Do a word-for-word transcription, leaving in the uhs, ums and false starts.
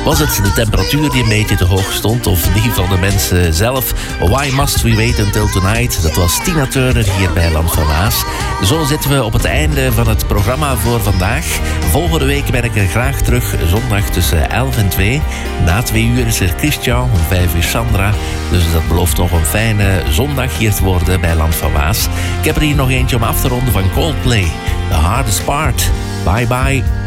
Was het de temperatuur die een beetje te hoog stond of die van de mensen zelf? Why Must We Wait Until Tonight? Dat was Tina Turner hier bij Land van Waas. Zo zitten we op het einde van het programma voor vandaag. Volgende week ben ik er graag terug, zondag tussen elf en twee. Na twee uur is er Christian, om vijf uur Sandra. Dus dat belooft nog een fijne zondag hier te worden bij Land van Waas. Ik heb er hier nog eentje om af te ronden van Coldplay. The Hardest Part. Bye bye.